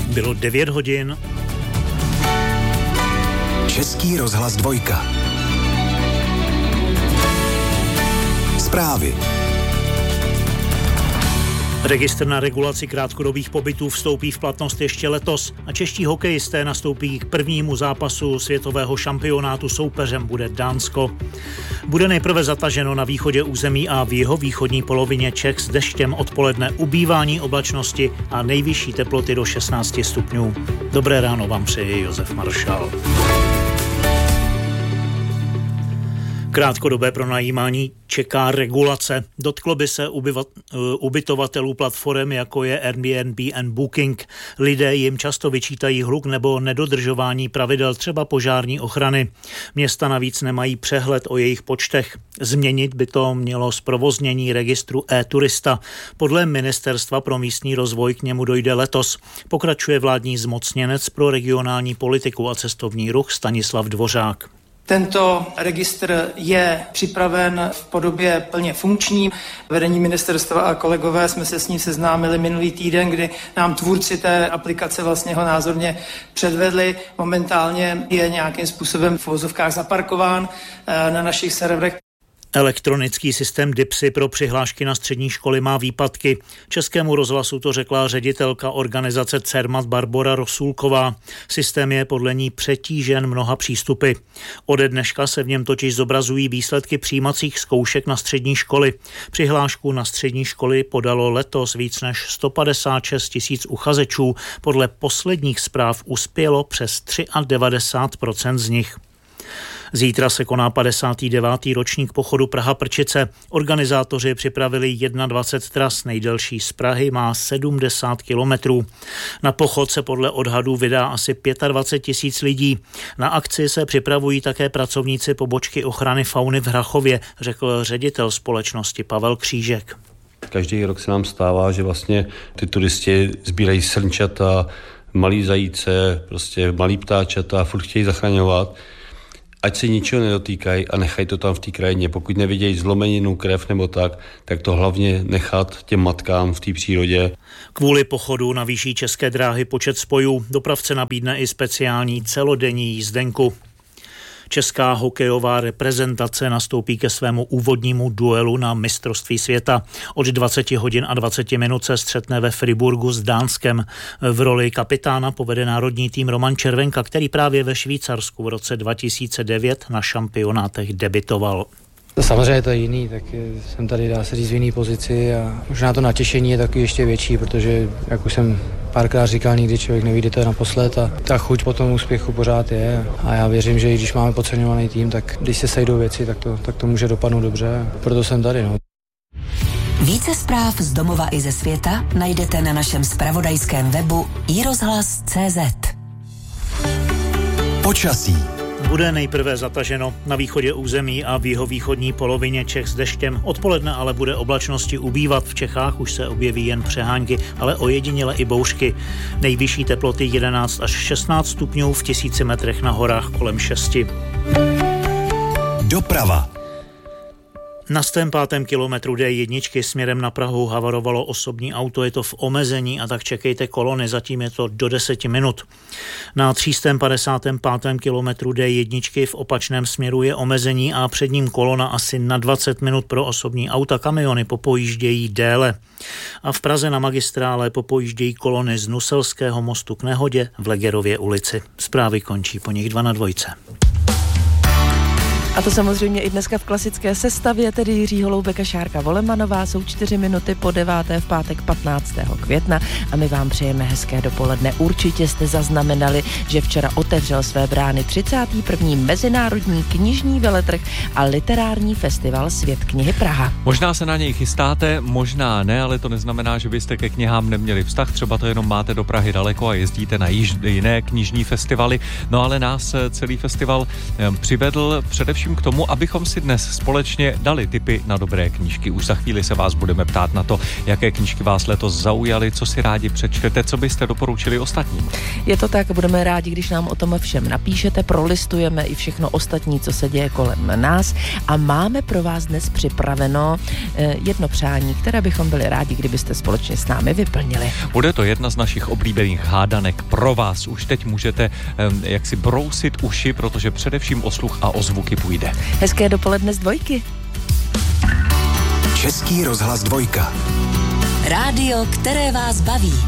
Bylo 9 hodin. Český rozhlas 2. Zprávy. Registr na regulaci krátkodobých pobytů vstoupí v platnost ještě letos a čeští hokejisté nastoupí k prvnímu zápasu světového šampionátu. Soupeřem bude Dánsko. Bude nejprve zataženo na východě území a v jeho východní polovině Čech s deštěm, odpoledne ubývání oblačnosti a nejvyšší teploty do 16 stupňů. Dobré ráno vám přeje Josef Maršal. Krátkodobé pronajímání čeká regulace. Dotklo by se ubytovatelů platform, jako je Airbnb a Booking. Lidé jim často vyčítají hluk nebo nedodržování pravidel, třeba požární ochrany. Města navíc nemají přehled o jejich počtech. Změnit by to mělo zprovoznění registru e-turista. Podle Ministerstva pro místní rozvoj k němu dojde letos. Pokračuje vládní zmocněnec pro regionální politiku a cestovní ruch Stanislav Dvořák. Tento registr je připraven v podobě plně funkční. Vedení ministerstva a kolegové jsme se s ním seznámili minulý týden, kdy nám tvůrci té aplikace vlastně ho názorně předvedli. Momentálně je nějakým způsobem v uvozovkách zaparkován na našich serverech. Elektronický systém DIPSy pro přihlášky na střední školy má výpadky. Českému rozhlasu to řekla ředitelka organizace CERMAT Barbora Rosulková. Systém je podle ní přetížen mnoha přístupy. Ode dneška se v něm totiž zobrazují výsledky přijímacích zkoušek na střední školy. Přihlášku na střední školy podalo letos víc než 156 000 uchazečů. Podle posledních zpráv uspělo přes 93% z nich. Zítra se koná 59. ročník pochodu Praha-Prčice. Organizátoři připravili 21 tras, nejdelší z Prahy má 70 kilometrů. Na pochod se podle odhadů vydá asi 25 000 lidí. Na akci se připravují také pracovníci pobočky ochrany fauny v Hrachově, řekl ředitel společnosti Pavel Křížek. Každý rok se nám stává, že vlastně ty turisti sbírají srnčata, malý zajíce, prostě malý ptáčata, furt chtějí zachraňovat. Ať se ničeho nedotýkají a nechají to tam v té krajině. Pokud nevidějí zlomeninu, krev nebo tak to hlavně nechat těm matkám v té přírodě. Kvůli pochodu navýší České dráhy počet spojů. Dopravce nabídne i speciální celodenní jízdenku. Česká hokejová reprezentace nastoupí ke svému úvodnímu duelu na mistrovství světa. Od 20 hodin a 20 minut se střetne ve Friburgu s Dánskem. V roli kapitána povede národní tým Roman Červenka, který právě ve Švýcarsku v roce 2009 na šampionátech debitoval. Samozřejmě to je jiný, tak jsem tady, dá se říct, v jiný pozici a možná to natěšení je taky ještě větší, protože, jak už jsem párkrát říkal, nikdy člověk nevyjde to naposled a ta chuť po tom úspěchu pořád je. A já věřím, že i když máme podceňovaný tým, tak když se sejdou věci, tak to může dopadnout dobře. Proto jsem tady. Více zpráv z domova i ze světa najdete na našem zpravodajském webu iRozhlas.cz. Počasí. Bude nejprve zataženo na východě území a v jeho východní polovině Čech s deštěm. Odpoledne ale bude oblačnosti ubývat. V Čechách už se objeví jen přehánky, ale ojediněle i bouřky. Nejvyšší teploty 11 až 16 stupňů, v 1000 metrech na horách kolem 6. Doprava. Na 105. kilometru D1 směrem na Prahu havarovalo osobní auto, je to v omezení a tak čekejte kolony, zatím je to do 10 minut. Na 355. kilometru D1 v opačném směru je omezení a před ním kolona asi na 20 minut pro osobní auta, kamiony popojíždějí déle. A v Praze na magistrále popojíždějí kolony z Nuselského mostu k nehodě v Legerově ulici. Zprávy končí po nich 2 na 2. A to samozřejmě i dneska v klasické sestavě, tedy Jiří Holoubek a Šárka Volemanová. Jsou 4 minuty po 9. v pátek 15. května a my vám přejeme hezké dopoledne. Určitě jste zaznamenali, že včera otevřel své brány 31. Mezinárodní knižní veletrh a literární festival Svět knihy Praha. Možná se na něj chystáte, možná ne, ale to neznamená, že byste ke knihám neměli vztah. Třeba to jenom máte do Prahy daleko a jezdíte na jiné knižní festivaly. No ale nás celý festival přivedl především především k tomu, abychom si dnes společně dali tipy na dobré knížky. Už za chvíli se vás budeme ptát na to, jaké knížky vás letos zaujaly, co si rádi přečtete, co byste doporučili ostatním. Je to tak, budeme rádi, když nám o tom všem napíšete, prolistujeme i všechno ostatní, co se děje kolem nás a máme pro vás dnes připraveno jedno přání, které bychom byli rádi, kdybyste společně s námi vyplnili. Bude to jedna z našich oblíbených hádanek pro vás. Už teď můžete jaksi brousit uši, protože především o sluch a o zvuky půjde. Hezké dopoledne z Dvojky. Český rozhlas 2. Rádio, které vás baví.